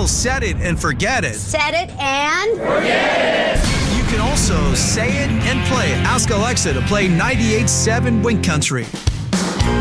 will set it and forget it. Set it and You can also say it and play it. Ask Alexa to play 98.7 Wink Country.